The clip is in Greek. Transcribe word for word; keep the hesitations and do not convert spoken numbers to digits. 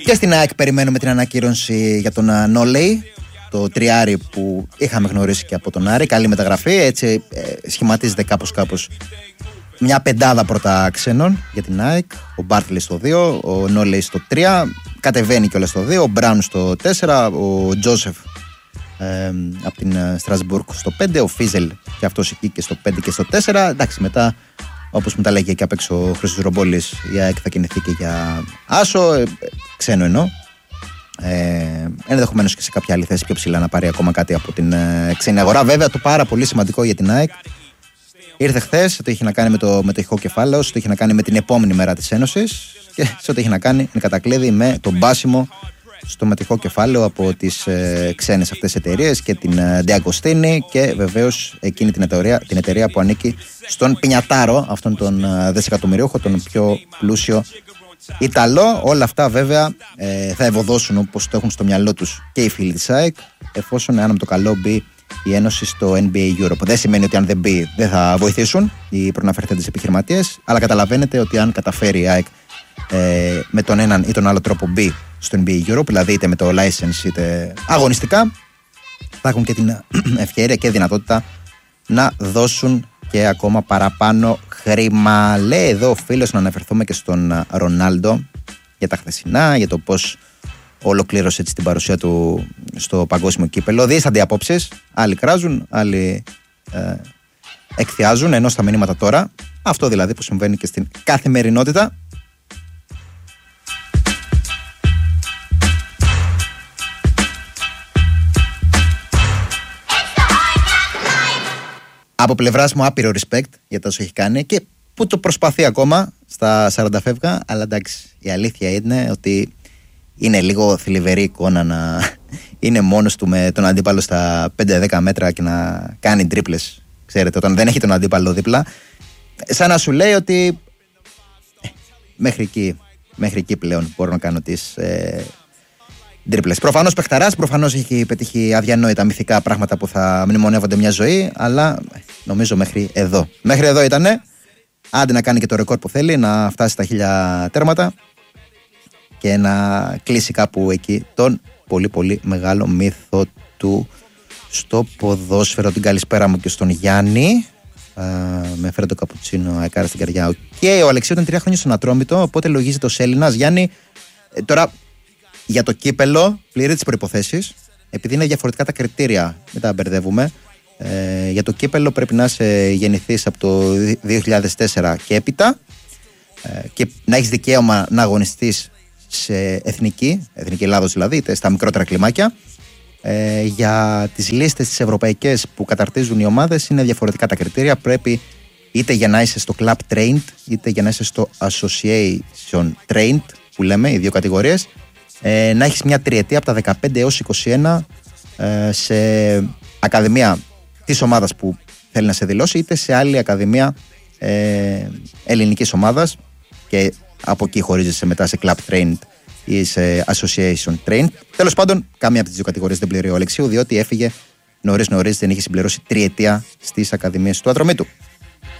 Και στην ΑΕΚ περιμένουμε την ανακοίνωση για τον Νόλεϊ, το τριάρι που είχαμε γνωρίσει και από τον Άρη. Καλή μεταγραφή, έτσι ε, σχηματίζεται κάπως κάπως μια πεντάδα πρώτα ξένων για την ΑΕΚ. Ο Μπάρτλι στο δύο, ο Νόλεϊ στο τρία, κατεβαίνει κιόλας στο δύο, ο Μπράουν στο τέσσερα, ο Τζόσεφ ε, από την Στρασβούργκ στο πέντε, ο Φίζελ και αυτός εκεί και στο πέντε και στο τέσσερα. Εντάξει, μετά, όπως μου τα λέγει και απ' έξω ο Χρήστος Ρομπόλης, η ΑΕΚ θα κινηθεί και για άσο, ε, ξένο εννοώ. Ε, ενδεχομένως και σε κάποια άλλη θέση πιο ψηλά να πάρει ακόμα κάτι από την ε, ξένη αγορά. Βέβαια, το πάρα πολύ σημαντικό για την ΑΕΚ ήρθε χθες, το είχε να κάνει με το μετοχικό κεφάλαιο, το είχε να κάνει με την επόμενη μέρα της Ένωσης και σε ό,τι είχε να κάνει είναι κατακλείδη με τον μπάσιμο στο μετοχικό κεφάλαιο από τις ε, ξένες αυτές εταιρείες και την ε, Ντεαγκοστίνη και βεβαίως εκείνη την εταιρεία, την εταιρεία που ανήκει στον Πινιατάρο, αυτόν τον ε, δισεκατομμυρίουχο, τον πιο πλούσιο Ιταλό. Όλα αυτά βέβαια ε, θα ευωδώσουν όπως το έχουν στο μυαλό τους και οι φίλοι της ΑΕΚ, εφόσον αν με το καλό μπει η Ένωση στο N B A Europe. Δεν σημαίνει ότι αν δεν μπει δεν θα βοηθήσουν οι προαναφερθέντες επιχειρηματίες, αλλά καταλαβαίνετε ότι αν καταφέρει η ΑΕΚ ε, με τον έναν ή τον άλλο τρόπο μπει στο N B A Europe, δηλαδή είτε με το license είτε αγωνιστικά, θα έχουν και την ευκαιρία και δυνατότητα να δώσουν και ακόμα παραπάνω χρήμα. Λέει εδώ ο φίλος να αναφερθούμε και στον Ρονάλντο για τα χθεσινά, για το πώς ολοκλήρωσε έτσι την παρουσία του στο παγκόσμιο κύπελο. Δύο αντιαπόψεις, άλλοι κράζουν, άλλοι ε, εκθιάζουν, ενώ στα μηνύματα τώρα, αυτό δηλαδή που συμβαίνει και στην καθημερινότητα. Από πλευράς μου άπειρο respect για τα όσο έχει κάνει και που το προσπαθεί ακόμα στα σαράντα φεύγα, αλλά εντάξει, η αλήθεια είναι ότι είναι λίγο θλιβερή εικόνα να είναι μόνος του με τον αντίπαλο στα πέντε δέκα μέτρα και να κάνει τρίπλες, ξέρετε, όταν δεν έχει τον αντίπαλο δίπλα, σαν να σου λέει ότι ε, μέχρι εκεί, μέχρι εκεί πλέον μπορώ να κάνω τις ε, τρίπλες. Προφανώς παιχταράς, προφανώς έχει πετύχει αδιανόητα μυθικά πράγματα που θα μνημονεύονται μια ζωή, αλλά νομίζω μέχρι εδώ. Μέχρι εδώ ήτανε. Άντε να κάνει και το ρεκόρ που θέλει, να φτάσει στα χίλια τέρματα και να κλείσει κάπου εκεί τον πολύ πολύ μεγάλο μύθο του στο ποδόσφαιρο. Την καλησπέρα μου και στον Γιάννη. Α, με φέρε το καπουτσίνο, έκαρα στην καρδιά. Οκ, okay, ο Αλεξίου ήταν τρία χρόνια στον Ατρόμητο, οπότε λογίζεται ως Έλληνας. Γιάννη, ε, τώρα για το κύπελο πληρεί τις προϋποθέσεις, επειδή είναι διαφορετικά τα κριτήρια, μην τα μπερδεύουμε. Ε, για το κύπελο πρέπει να είσαι γεννηθείς από το δύο χιλιάδες τέσσερα και έπειτα ε, και να έχεις δικαίωμα να αγωνιστείς σε εθνική, εθνική Ελλάδος δηλαδή, είτε στα μικρότερα κλιμάκια. Ε, για τις λίστες τις ευρωπαϊκές που καταρτίζουν οι ομάδες είναι διαφορετικά τα κριτήρια. Πρέπει είτε για να είσαι στο club trained, είτε για να είσαι στο association trained, που λέμε, οι δύο κατηγορίες, ε, να έχεις μια τριετία από τα δεκαπέντε έως είκοσι ένα ε, σε ακαδημία της ομάδας που θέλει να σε δηλώσει, είτε σε άλλη ακαδημία ε, ελληνικής ομάδας, και από εκεί χωρίζεσαι μετά σε club trained ή σε association trained. Τέλος πάντων, καμία από τις δύο κατηγορίες δεν πληρεί ο Αλεξίου, διότι έφυγε νωρίς νωρίς, δεν είχε συμπληρώσει τριετία στις ακαδημίες του Ατρομήτου.